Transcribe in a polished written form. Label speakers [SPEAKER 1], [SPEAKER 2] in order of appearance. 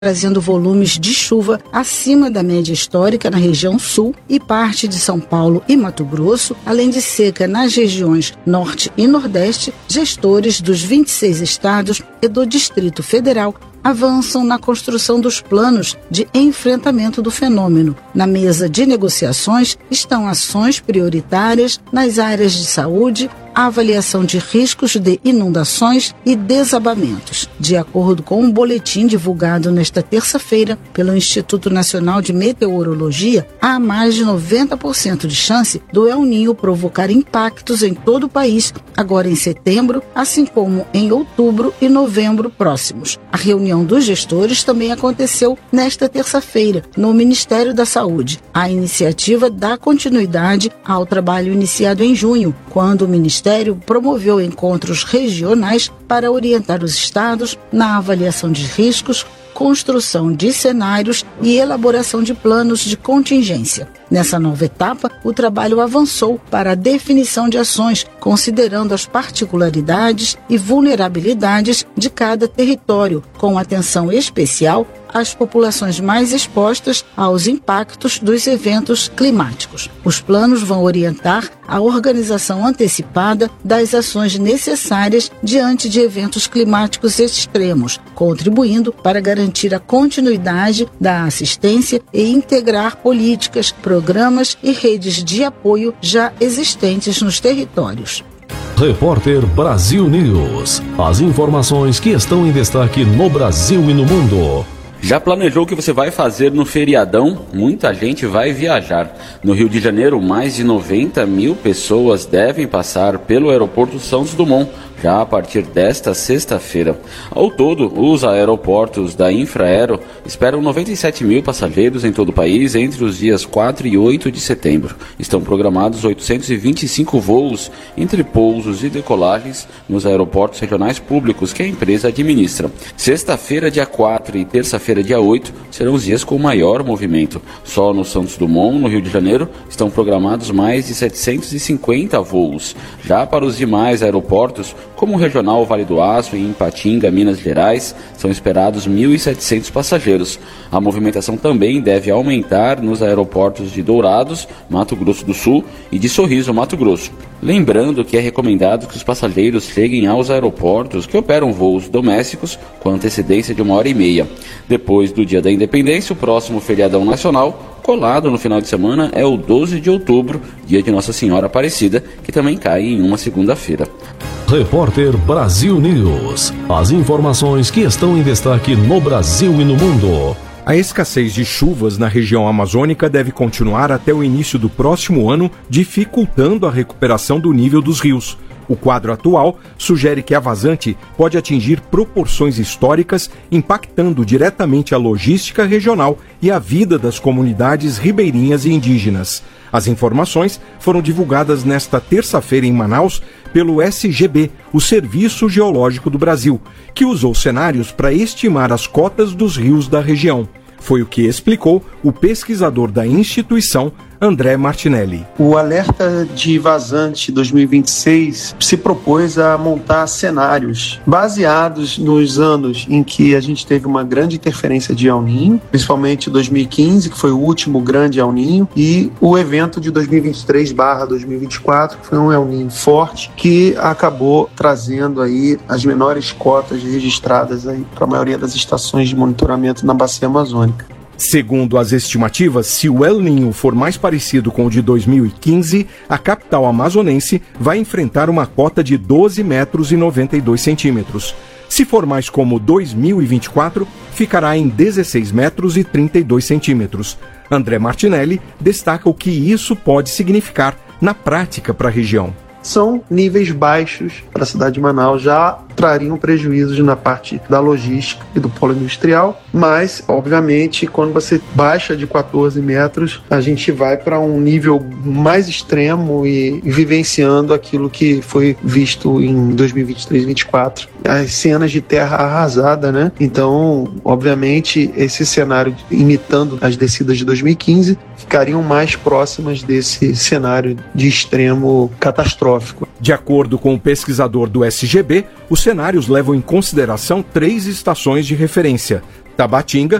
[SPEAKER 1] trazendo volumes de chuva acima da média histórica na região sul e parte de São Paulo e Mato Grosso, além de seca nas regiões norte e nordeste. Gestores dos 26 estados e do Distrito Federal avançam na construção dos planos de enfrentamento do fenômeno. Na mesa de negociações estão ações prioritárias nas áreas de saúde, a avaliação de riscos de inundações e desabamentos. De acordo com um boletim divulgado nesta terça-feira pelo Instituto Nacional de Meteorologia, há mais de 90% de chance do El Niño provocar impactos em todo o país, agora em setembro, assim como em outubro e novembro próximos. A reunião dos gestores também aconteceu nesta terça-feira, no Ministério da Saúde. A iniciativa dá continuidade ao trabalho iniciado em junho, quando o Ministério promoveu encontros regionais para orientar os estados na avaliação de riscos, construção de cenários e elaboração de planos de contingência. Nessa nova etapa, o trabalho avançou para a definição de ações, considerando as particularidades e vulnerabilidades de cada território, com atenção especial às populações mais expostas aos impactos dos eventos climáticos. Os planos vão orientar a organização antecipada das ações necessárias diante de eventos climáticos extremos, contribuindo para garantir a continuidade da assistência e integrar políticas, programas e redes de apoio já existentes nos territórios.
[SPEAKER 2] Repórter Brasil News. As informações que estão em destaque no Brasil e no mundo.
[SPEAKER 3] Já planejou o que você vai fazer no feriadão? Muita gente vai viajar. No Rio de Janeiro, mais de 90 mil pessoas devem passar pelo aeroporto Santos Dumont, já a partir desta sexta-feira. Ao todo, os aeroportos da Infraero esperam 97 mil passageiros em todo o país entre os dias 4 e 8 de setembro. Estão programados 825 voos entre pousos e decolagens nos aeroportos regionais públicos que a empresa administra. Sexta-feira, dia 4 e terça-feira, dia 8, serão os dias com maior movimento. Só no Santos Dumont, no Rio de Janeiro, estão programados mais de 750 voos. Já para os demais aeroportos, como o regional Vale do Aço e Ipatinga, Minas Gerais, são esperados 1.700 passageiros. A movimentação também deve aumentar nos aeroportos de Dourados, Mato Grosso do Sul, e de Sorriso, Mato Grosso. Lembrando que é recomendado que os passageiros cheguem aos aeroportos que operam voos domésticos com antecedência de 1h30. Depois do Dia da Independência, o próximo feriadão nacional, colado no final de semana, é o 12 de outubro, dia de Nossa Senhora Aparecida, que também cai em uma segunda-feira.
[SPEAKER 2] Repórter Brasil News. As informações que estão em destaque no Brasil e no mundo.
[SPEAKER 4] A escassez de chuvas na região amazônica deve continuar até o início do próximo ano, dificultando a recuperação do nível dos rios. O quadro atual sugere que a vazante pode atingir proporções históricas, impactando diretamente a logística regional e a vida das comunidades ribeirinhas e indígenas. As informações foram divulgadas nesta terça-feira em Manaus pelo SGB, o Serviço Geológico do Brasil, que usou cenários para estimar as cotas dos rios da região. Foi o que explicou o pesquisador da instituição, André Martinelli.
[SPEAKER 5] O alerta de vazante 2026 se propôs a montar cenários baseados nos anos em que a gente teve uma grande interferência de El Niño, principalmente 2015, que foi o último grande El Niño, e o evento de 2023/2024, que foi um El Niño forte, que acabou trazendo aí as menores cotas registradas para a maioria das estações de monitoramento na bacia amazônica.
[SPEAKER 4] Segundo as estimativas, se o El Niño for mais parecido com o de 2015, a capital amazonense vai enfrentar uma cota de 12 metros e 92 centímetros. Se for mais como 2024, ficará em 16 metros e 32 centímetros. André Martinelli destaca o que isso pode significar na prática para a região.
[SPEAKER 5] São níveis baixos para a cidade de Manaus, já trariam prejuízos na parte da logística e do polo industrial, mas, obviamente, quando você baixa de 14 metros, a gente vai para um nível mais extremo e vivenciando aquilo que foi visto em 2023-2024. As cenas de terra arrasada, né? Então, obviamente, esse cenário imitando as descidas de 2015 ficariam mais próximas desse cenário de extremo catastrófico.
[SPEAKER 4] De acordo com o pesquisador do SGB, os cenários levam em consideração 3 estações de referência: Tabatinga,